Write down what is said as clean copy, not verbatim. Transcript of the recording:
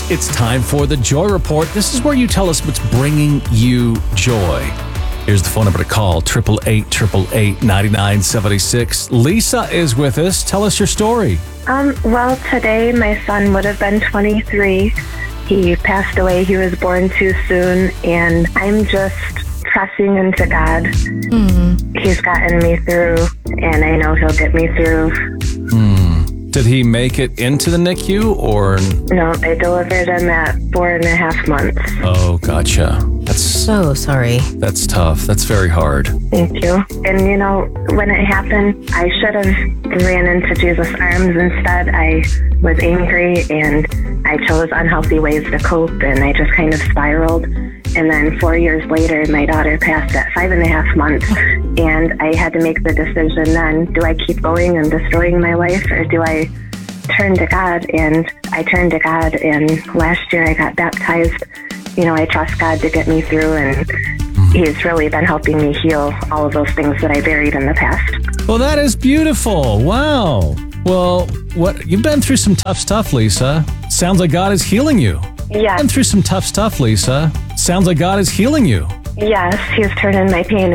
folks. It's time for the Joy Report. This is where you tell us what's bringing you joy. Here's the phone number to call, 888-888-9976. Lisa is with us. Tell us your story. Well, today my son would have been 23. He passed away. He was born too soon, and I'm just pressing into God. He's gotten me through, and I know he'll get me through. Did he make it into the NICU or? No, they delivered him at 4.5 months. Oh, gotcha. That's So sorry. That's tough. That's very hard. Thank you. And you know, when it happened, I should have ran into Jesus' arms. Instead, I was angry and I chose unhealthy ways to cope, and I just kind of spiraled. And then 4 years later, my daughter passed at 5.5 months, and I had to make the decision then, do I keep going and destroying my life, or do I turn to God? And I turned to God, and last year I got baptized. You know, I trust God to get me through, and He's really been helping me heal all of those things that I buried in the past. Well, that is beautiful. Wow. Well, you've been through some tough stuff, Lisa. Sounds like God is healing you. Yes. Been through some tough stuff, Lisa. Sounds like God is healing you. Yes, He's turning my pain